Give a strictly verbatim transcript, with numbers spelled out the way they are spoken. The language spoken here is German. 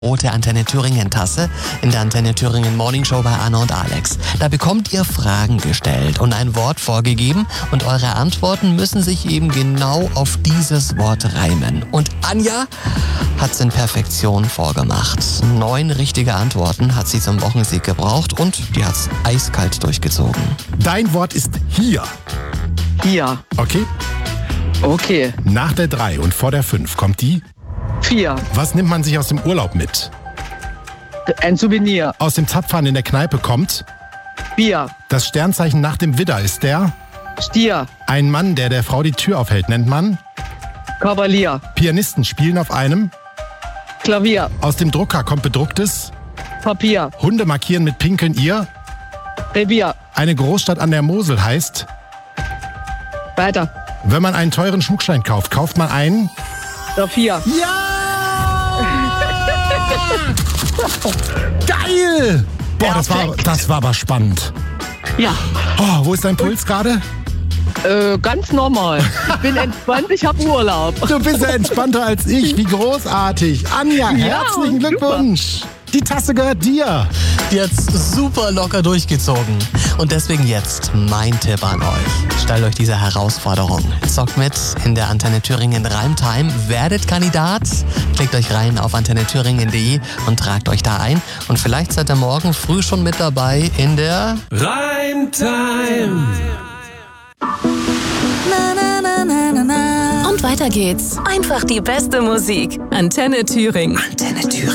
rote Antenne Thüringen Tasse in der Antenne Thüringen Morning Show bei Anna und Alex. Da bekommt ihr Fragen gestellt und ein Wort vorgegeben und eure Antworten müssen sich eben genau auf dieses Wort reimen. Und Anja hat's in Perfektion vorgemacht. Neun richtige Antworten hat sie zum Wochensieg gebraucht und die hat's eiskalt durchgezogen. Dein Wort ist hier. Hier. Okay? Okay. Nach der drei und vor der fünf kommt die. Vier. Was nimmt man sich aus dem Urlaub mit? Ein Souvenir. Aus dem Zapfhahn in der Kneipe kommt. Bier. Das Sternzeichen nach dem Widder ist der. Stier. Ein Mann, der der Frau die Tür aufhält, nennt man. Kavalier. Pianisten spielen auf einem. Klavier. Aus dem Drucker kommt bedrucktes. Papier. Hunde markieren mit Pinkeln ihr. Revier. Eine Großstadt an der Mosel heißt. Weiter. Wenn man einen teuren Schmuckstein kauft, kauft man einen. Saphir. Ja! Geil! Boah, das war, das war aber spannend. Ja. Oh, wo ist dein Puls gerade? Äh, ganz normal. Ich bin entspannt, ich habe Urlaub. Du bist ja entspannter als ich. Wie großartig. Anja, herzlichen Glückwunsch. Die Tasse gehört dir. Die hat's super locker durchgezogen. Und deswegen jetzt mein Tipp an euch. Stellt euch dieser Herausforderung. Zockt mit in der Antenne Thüringen Reimtime. Werdet Kandidat. Klickt euch rein auf antenne thüringen punkt de und tragt euch da ein. Und vielleicht seid ihr morgen früh schon mit dabei in der Reimtime. Und weiter geht's. Einfach die beste Musik. Antenne Thüringen. Antenne Thüringen.